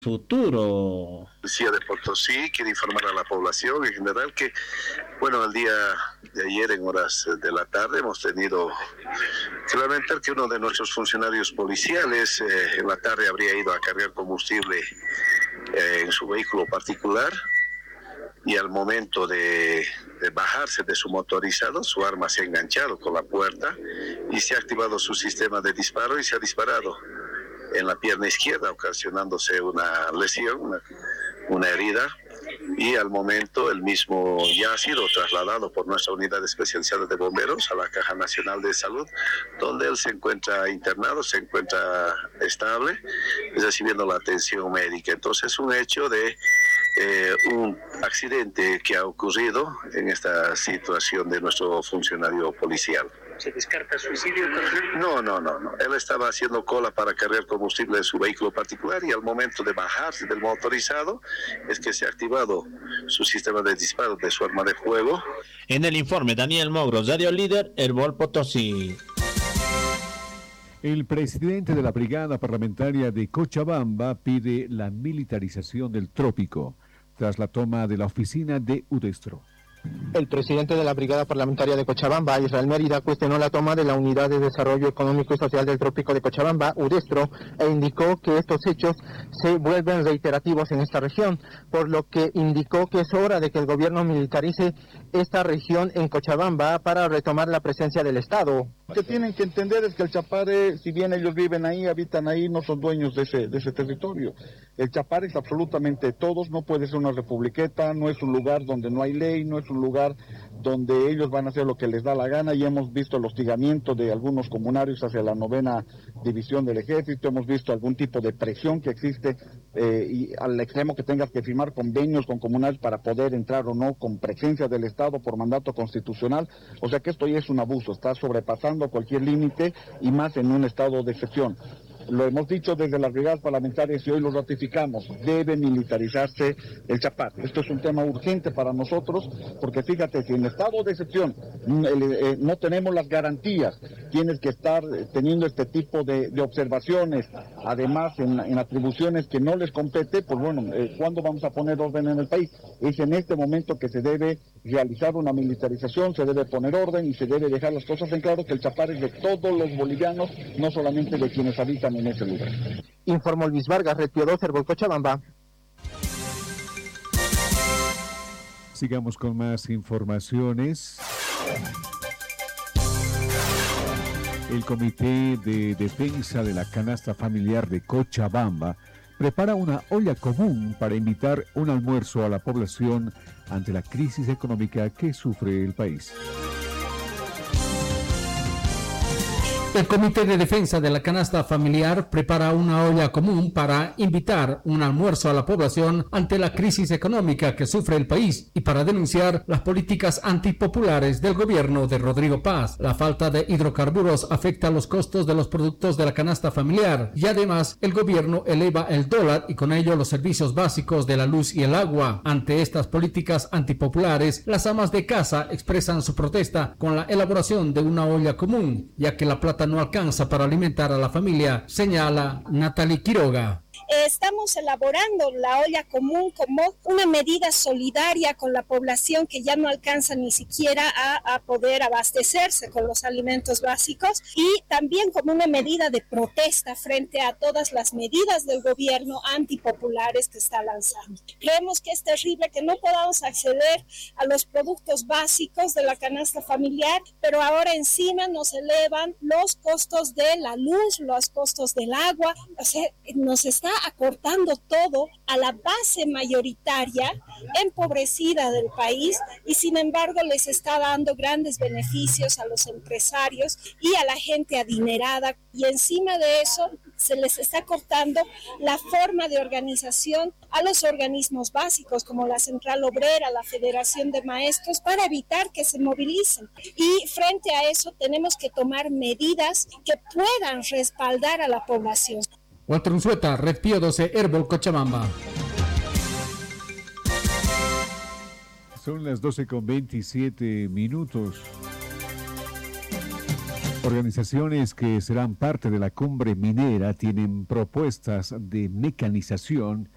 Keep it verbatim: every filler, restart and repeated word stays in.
futuro. Policía de Potosí quiere informar a la población en general que, bueno, el día de ayer en horas de la tarde hemos tenido que lamentar que uno de nuestros funcionarios policiales eh, en la tarde habría ido a cargar combustible eh, en su vehículo particular y al momento de, de bajarse de su motorizado, su arma se ha enganchado con la puerta y se ha activado su sistema de disparo y se ha disparado en la pierna izquierda, ocasionándose una lesión, una, una herida, y al momento el mismo ya ha sido trasladado por nuestra unidad especializada de bomberos a la Caja Nacional de Salud, donde él se encuentra internado, se encuentra estable, recibiendo la atención médica. Entonces es un hecho de eh, un accidente que ha ocurrido en esta situación de nuestro funcionario policial. ¿Se descarta suicidio? No, no, no, no. Él estaba haciendo cola para cargar combustible en su vehículo particular y al momento de bajarse del motorizado es que se ha activado su sistema de disparo de su arma de fuego. En el informe, Daniel Mogro, Radio Líder, Herbol Potosí. El presidente de la Brigada Parlamentaria de Cochabamba pide la militarización del trópico tras la toma de la oficina de Udestro. El presidente de la Brigada Parlamentaria de Cochabamba, Israel Mérida, cuestionó la toma de la Unidad de Desarrollo Económico y Social del Trópico de Cochabamba, Udestro, e indicó que estos hechos se vuelven reiterativos en esta región, por lo que indicó que es hora de que el gobierno militarice esta región en Cochabamba para retomar la presencia del Estado. Lo que tienen que entender es que el Chapare, si bien ellos viven ahí, habitan ahí, no son dueños de ese, de ese territorio. El Chapare es absolutamente todos, no puede ser una republiqueta, no es un lugar donde no hay ley, no es un lugar donde ellos van a hacer lo que les da la gana, y hemos visto el hostigamiento de algunos comunarios hacia la novena división del ejército, hemos visto algún tipo de presión que existe eh, y al extremo que tengas que firmar convenios con comunarios para poder entrar o no con presencia del Estado por mandato constitucional. O sea que esto ya es un abuso, está sobrepasando cualquier límite y más en un estado de excepción. Lo hemos dicho desde las brigadas parlamentarias y hoy lo ratificamos, debe militarizarse el Chapare. Esto es un tema urgente para nosotros, porque fíjate, si en estado de excepción eh, no tenemos las garantías, tienes que estar teniendo este tipo de, de observaciones, además en, en atribuciones que no les compete, pues bueno, eh, ¿cuándo vamos a poner orden en el país? Es en este momento que se debe realizar una militarización, se debe poner orden y se debe dejar las cosas en claro, que el Chapare es de todos los bolivianos, no solamente de quienes habitan en ese lugar. Informó Luis Vargas, Red Pío dos, Herbol Cochabamba. Sigamos con más informaciones. El Comité de Defensa de la Canasta Familiar de Cochabamba prepara una olla común para invitar un almuerzo a la población ante la crisis económica que sufre el país. El Comité de Defensa de la Canasta Familiar prepara una olla común para invitar un almuerzo a la población ante la crisis económica que sufre el país y para denunciar las políticas antipopulares del gobierno de Rodrigo Paz. La falta de hidrocarburos afecta los costos de los productos de la canasta familiar y además el gobierno eleva el dólar y con ello los servicios básicos de la luz y el agua. Ante estas políticas antipopulares, las amas de casa expresan su protesta con la elaboración de una olla común, ya que la plata no alcanza para alimentar a la familia, señala Natalie Quiroga. Estamos elaborando la olla común como una medida solidaria con la población que ya no alcanza ni siquiera a, a poder abastecerse con los alimentos básicos, y también como una medida de protesta frente a todas las medidas del gobierno antipopulares que está lanzando. Creemos que es terrible que no podamos acceder a los productos básicos de la canasta familiar, pero ahora encima nos elevan los costos de la luz, los costos del agua, o sea, nos está acortando todo a la base mayoritaria empobrecida del país, y sin embargo les está dando grandes beneficios a los empresarios y a la gente adinerada, y encima de eso se les está cortando la forma de organización a los organismos básicos como la Central Obrera, la Federación de Maestros, para evitar que se movilicen. Y frente a eso tenemos que tomar medidas que puedan respaldar a la población. Walter Unzueta, Red Pío doce, Herbol Cochabamba. Son las doce con veintisiete minutos. Organizaciones que serán parte de la cumbre minera tienen propuestas de mecanización